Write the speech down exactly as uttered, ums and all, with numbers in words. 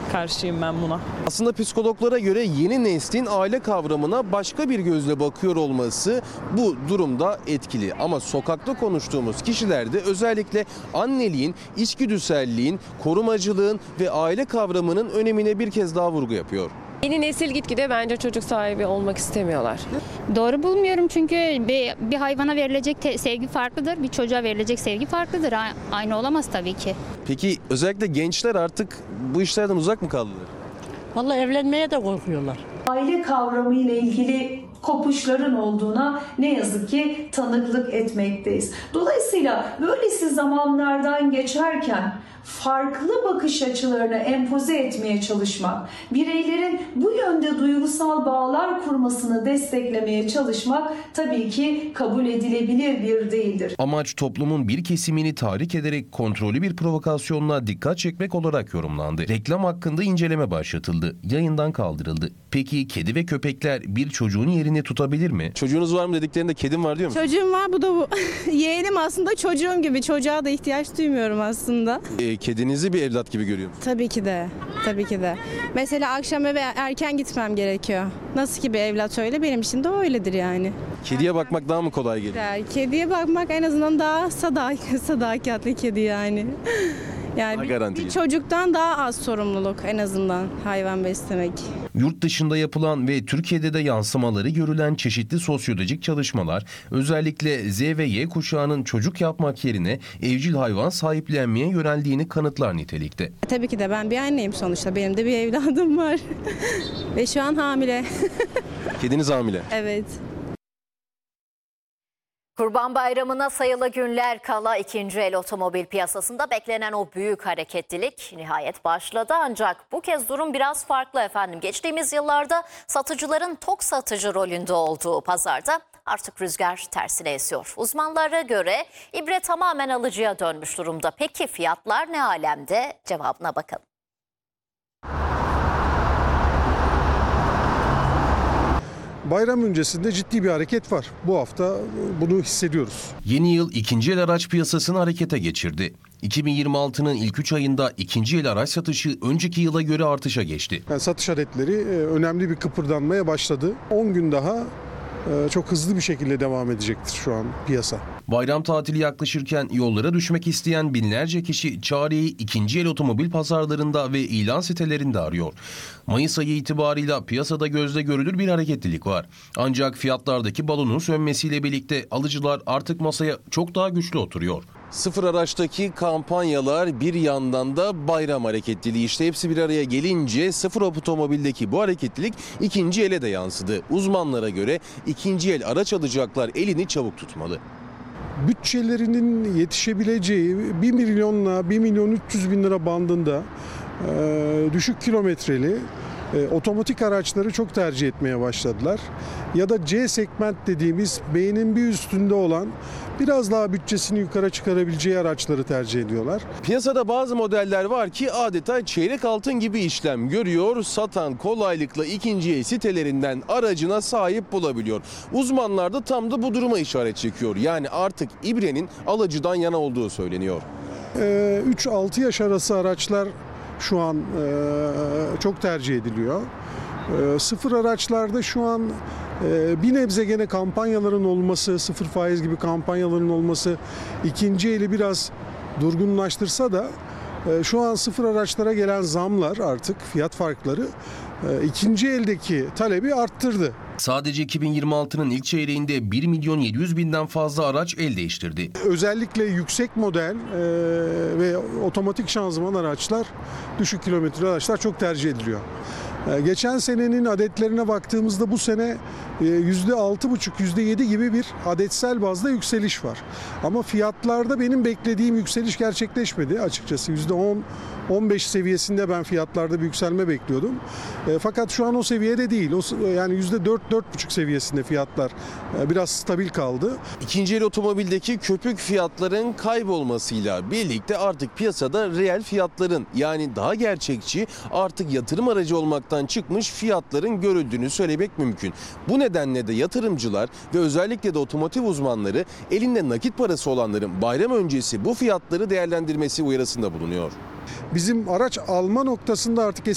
karşıyım ben buna. Aslında psikologlara göre yeni neslin aile kavramına başka bir gözle bakıyor olması bu durumda etkili. Ama sokakta konuştuğumuz kişilerde özellikle anneliğin, içgüdüselliğin, korumacılığın ve aile kavramının önemine bir kez daha vurgu yapıyor. Yeni nesil gitgide bence çocuk sahibi olmak istemiyorlar. Doğru bulmuyorum çünkü bir, bir hayvana verilecek te- sevgi farklıdır, bir çocuğa verilecek sevgi farklıdır. A- Aynı olamaz tabii ki. Peki özellikle gençler artık bu işlerden uzak mı kaldılar? Vallahi evlenmeye de korkuyorlar. Aile kavramı ile ilgili kopuşların olduğuna ne yazık ki tanıklık etmekteyiz. Dolayısıyla böylesi zamanlardan geçerken farklı bakış açılarını empoze etmeye çalışmak, bireylerin bu yönde duygusal bağlar kurmasını desteklemeye çalışmak tabii ki kabul edilebilir bir değildir. Amaç toplumun bir kesimini tahrik ederek kontrollü bir provokasyonla dikkat çekmek olarak yorumlandı. Reklam hakkında inceleme başlatıldı. Yayından kaldırıldı. Peki kedi ve köpekler bir çocuğun yerini tutabilir mi? Çocuğunuz var mı dediklerinde kedim var diyor mu? Çocuğum var, bu da bu. Yeğenim aslında çocuğum gibi. Çocuğa da ihtiyaç duymuyorum aslında. E, kedinizi bir evlat gibi görüyor musunuz? Tabii ki de. Tabii ki de. Mesela akşam eve erken gitmem gerekiyor. Nasıl ki bir evlat öyle, benim için de öyledir yani. Kediye bakmak daha mı kolay geliyor? Yani kediye bakmak en azından daha sadak, sadakatli kedi yani. Yani Daha bir, garantili. bir çocuktan daha az sorumluluk en azından hayvan beslemek. Yurt dışında yapılan ve Türkiye'de de yansımaları görülen çeşitli sosyolojik çalışmalar özellikle Z ve Y kuşağının çocuk yapmak yerine evcil hayvan sahiplenmeye yöneldiğini kanıtlar nitelikte. Tabii ki de ben bir anneyim sonuçta. Benim de bir evladım var. Ve şu an hamile. Kediniz hamile. Evet. Kurban Bayramı'na sayılı günler kala ikinci el otomobil piyasasında beklenen o büyük hareketlilik nihayet başladı. Ancak bu kez durum biraz farklı efendim. Geçtiğimiz yıllarda satıcıların tok satıcı rolünde olduğu pazarda artık rüzgar tersine esiyor. Uzmanlara göre ibre tamamen alıcıya dönmüş durumda. Peki fiyatlar ne alemde? Cevabına bakalım. Bayram öncesinde ciddi bir hareket var. Bu hafta bunu hissediyoruz. Yeni yıl ikinci el araç piyasasını harekete geçirdi. iki bin yirmi altının ilk üç ayında ikinci el araç satışı önceki yıla göre artışa geçti. Yani satış adetleri önemli bir kıpırdanmaya başladı. on gün daha çok hızlı bir şekilde devam edecektir şu an piyasa. Bayram tatili yaklaşırken yollara düşmek isteyen binlerce kişi çareyi ikinci el otomobil pazarlarında ve ilan sitelerinde arıyor. Mayıs ayı itibarıyla piyasada gözle görülür bir hareketlilik var. Ancak fiyatlardaki balonun sönmesiyle birlikte alıcılar artık masaya çok daha güçlü oturuyor. Sıfır araçtaki kampanyalar bir yandan da bayram hareketliliği, işte hepsi bir araya gelince sıfır otomobildeki bu hareketlilik ikinci ele de yansıdı. Uzmanlara göre ikinci el araç alacaklar elini çabuk tutmalı. Bütçelerinin yetişebileceği bir milyonla bir milyon üç yüz bin lira bandında e, düşük kilometreli e, otomatik araçları çok tercih etmeye başladılar. Ya da C segment dediğimiz B'nin bir üstünde olan biraz daha bütçesini yukarı çıkarabileceği araçları tercih ediyorlar. Piyasada bazı modeller var ki adeta çeyrek altın gibi işlem görüyor. Satan kolaylıkla ikinci el sitelerinden aracına sahip bulabiliyor. Uzmanlar da tam da bu duruma işaret çekiyor. Yani artık ibrenin alıcıdan yana olduğu söyleniyor. üç altı yaş arası araçlar şu an e, çok tercih ediliyor. E, sıfır araçlarda şu an e, bir nebze gene kampanyaların olması, sıfır faiz gibi kampanyaların olması ikinci eli biraz durgunlaştırsa da e, şu an sıfır araçlara gelen zamlar, artık fiyat farkları e, ikinci eldeki talebi arttırdı. Sadece iki bin yirmi altının ilk çeyreğinde bir milyon yedi yüz binden fazla araç el değiştirdi. Özellikle yüksek model e, ve otomatik şanzıman araçlar, düşük kilometre araçlar çok tercih ediliyor. E, geçen senenin adetlerine baktığımızda bu sene e, yüzde altı buçuk yüzde yedi gibi bir adetsel bazda yükseliş var. Ama fiyatlarda benim beklediğim yükseliş gerçekleşmedi açıkçası. yüzde on on beş seviyesinde ben fiyatlarda bir yükselme bekliyordum. E, fakat şu an o seviyede değil. O, yani yüzde dört dört buçuk seviyesinde fiyatlar e, biraz stabil kaldı. İkinci el otomobildeki köpük fiyatların kaybolmasıyla birlikte artık piyasada reel fiyatların, yani daha gerçekçi, artık yatırım aracı olmaktan çıkmış fiyatların görüldüğünü söylemek mümkün. Bu nedenle de yatırımcılar ve özellikle de otomotiv uzmanları elinde nakit parası olanların bayram öncesi bu fiyatları değerlendirmesi uyarısında bulunuyor. Bizim araç alma noktasında artık